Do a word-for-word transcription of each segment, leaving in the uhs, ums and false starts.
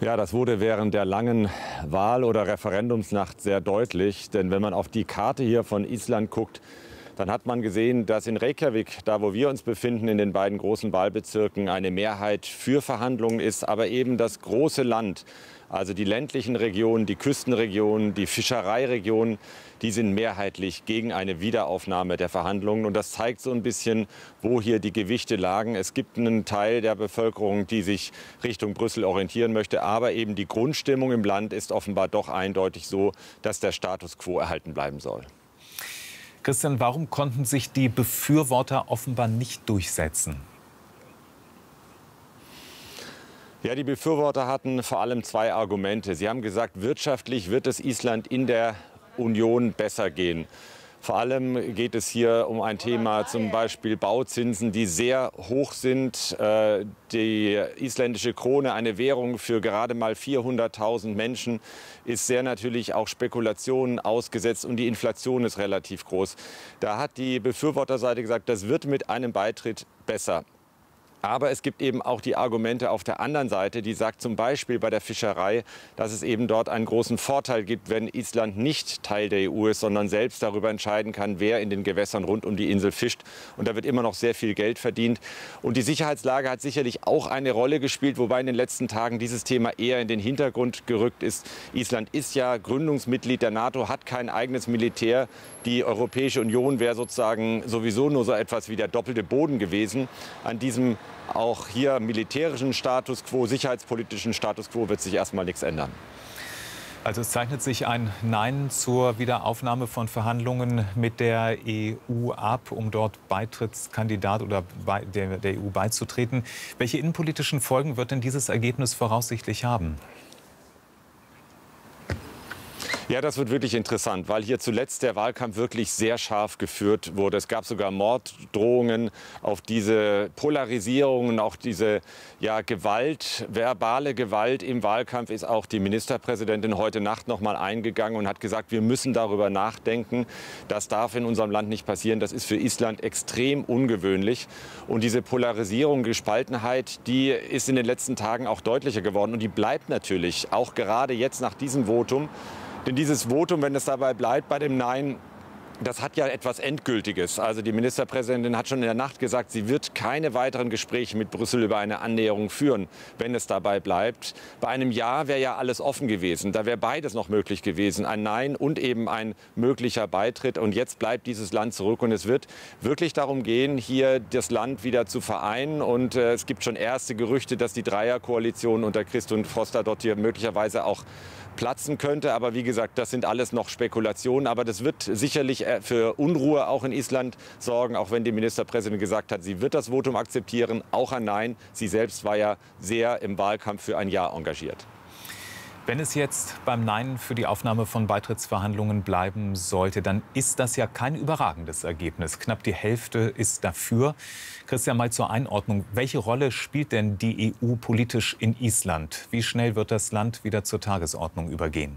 Ja, das wurde während der langen Wahl- oder Referendumsnacht sehr deutlich. Denn wenn man auf die Karte hier von Island guckt, dann hat man gesehen, dass in Reykjavik, da wo wir uns befinden, in den beiden großen Wahlbezirken, eine Mehrheit für Verhandlungen ist. Aber eben das große Land, also die ländlichen Regionen, die Küstenregionen, die Fischereiregionen, die sind mehrheitlich gegen eine Wiederaufnahme der Verhandlungen. Und das zeigt so ein bisschen, wo hier die Gewichte lagen. Es gibt einen Teil der Bevölkerung, die sich Richtung Brüssel orientieren möchte. Aber eben die Grundstimmung im Land ist offenbar doch eindeutig so, dass der Status quo erhalten bleiben soll. Christian, warum konnten sich die Befürworter offenbar nicht durchsetzen? Ja, die Befürworter hatten vor allem zwei Argumente. Sie haben gesagt, wirtschaftlich wird es Island in der Union besser gehen. Vor allem geht es hier um ein Thema, zum Beispiel Bauzinsen, die sehr hoch sind. Die isländische Krone, eine Währung für gerade mal vierhunderttausend Menschen, ist sehr natürlich auch Spekulationen ausgesetzt und die Inflation ist relativ groß. Da hat die Befürworterseite gesagt, das wird mit einem Beitritt besser. Aber es gibt eben auch die Argumente auf der anderen Seite, die sagt zum Beispiel bei der Fischerei, dass es eben dort einen großen Vorteil gibt, wenn Island nicht Teil der E U ist, sondern selbst darüber entscheiden kann, wer in den Gewässern rund um die Insel fischt. Und da wird immer noch sehr viel Geld verdient. Und die Sicherheitslage hat sicherlich auch eine Rolle gespielt, wobei in den letzten Tagen dieses Thema eher in den Hintergrund gerückt ist. Island ist ja Gründungsmitglied der NATO, hat kein eigenes Militär. Die Europäische Union wäre sozusagen sowieso nur so etwas wie der doppelte Boden gewesen. An diesem auch hier militärischen Status quo, sicherheitspolitischen Status quo wird sich erstmal nichts ändern. Also es zeichnet sich ein Nein zur Wiederaufnahme von Verhandlungen mit der E U ab, um dort Beitrittskandidat oder bei der, der E U beizutreten. Welche innenpolitischen Folgen wird denn dieses Ergebnis voraussichtlich haben? Ja, das wird wirklich interessant, weil hier zuletzt der Wahlkampf wirklich sehr scharf geführt wurde. Es gab sogar Morddrohungen. Auf diese Polarisierungen, auch diese ja, Gewalt, verbale Gewalt im Wahlkampf ist auch die Ministerpräsidentin heute Nacht noch mal eingegangen und hat gesagt, wir müssen darüber nachdenken. Das darf in unserem Land nicht passieren. Das ist für Island extrem ungewöhnlich. Und diese Polarisierung, Gespaltenheit, die ist in den letzten Tagen auch deutlicher geworden. Und die bleibt natürlich auch gerade jetzt nach diesem Votum. Denn dieses Votum, wenn es dabei bleibt bei dem Nein, das hat ja etwas Endgültiges. Also die Ministerpräsidentin hat schon in der Nacht gesagt, sie wird keine weiteren Gespräche mit Brüssel über eine Annäherung führen, wenn es dabei bleibt. Bei einem Ja wäre ja alles offen gewesen. Da wäre beides noch möglich gewesen. Ein Nein und eben ein möglicher Beitritt. Und jetzt bleibt dieses Land zurück. Und es wird wirklich darum gehen, hier das Land wieder zu vereinen. Und äh, es gibt schon erste Gerüchte, dass die Dreierkoalition unter Kristrún Frostadóttir möglicherweise auch platzen könnte. Aber wie gesagt, das sind alles noch Spekulationen. Aber das wird sicherlich für Unruhe auch in Island sorgen, auch wenn die Ministerpräsidentin gesagt hat, sie wird das Votum akzeptieren, auch ein Nein. Sie selbst war ja sehr im Wahlkampf für ein Ja engagiert. Wenn es jetzt beim Nein für die Aufnahme von Beitrittsverhandlungen bleiben sollte, dann ist das ja kein überragendes Ergebnis. Knapp die Hälfte ist dafür. Christian, mal zur Einordnung. Welche Rolle spielt denn die E U politisch in Island? Wie schnell wird das Land wieder zur Tagesordnung übergehen?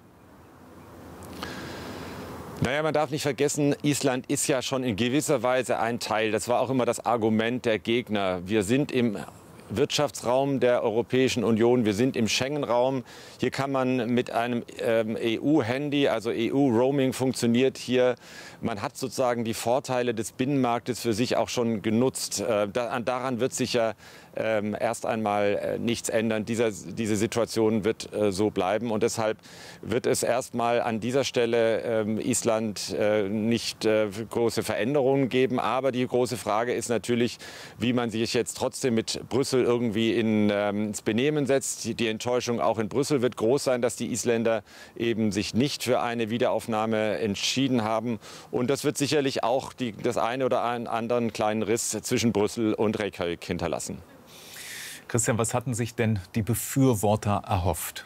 Naja, man darf nicht vergessen, Island ist ja schon in gewisser Weise ein Teil. Das war auch immer das Argument der Gegner. Wir sind im Wirtschaftsraum der Europäischen Union. Wir sind im Schengen-Raum. Hier kann man mit einem ähm, E U-Handy, also E U-Roaming funktioniert hier. Man hat sozusagen die Vorteile des Binnenmarktes für sich auch schon genutzt. Äh, da, daran wird sich ja ähm, erst einmal äh, nichts ändern. Dieser, diese Situation wird äh, so bleiben. Und deshalb wird es erstmal an dieser Stelle ähm, Island äh, nicht äh, große Veränderungen geben. Aber die große Frage ist natürlich, wie man sich jetzt trotzdem mit Brüssel irgendwie in, ähm, ins Benehmen setzt. Die, die Enttäuschung auch in Brüssel wird groß sein, dass die Isländer eben sich nicht für eine Wiederaufnahme entschieden haben. Und das wird sicherlich auch die, das eine oder einen anderen kleinen Riss zwischen Brüssel und Reykjavik hinterlassen. Christian, was hatten sich denn die Befürworter erhofft?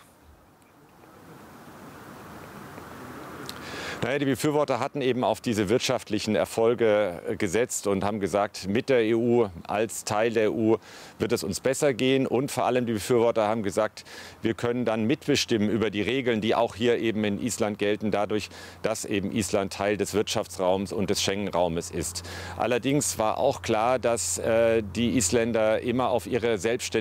Naja, die Befürworter hatten eben auf diese wirtschaftlichen Erfolge gesetzt und haben gesagt, mit der E U, als Teil der E U wird es uns besser gehen. Und vor allem die Befürworter haben gesagt, wir können dann mitbestimmen über die Regeln, die auch hier eben in Island gelten, dadurch, dass eben Island Teil des Wirtschaftsraums und des Schengen-Raumes ist. Allerdings war auch klar, dass äh, die Isländer immer auf ihre Selbstständigkeit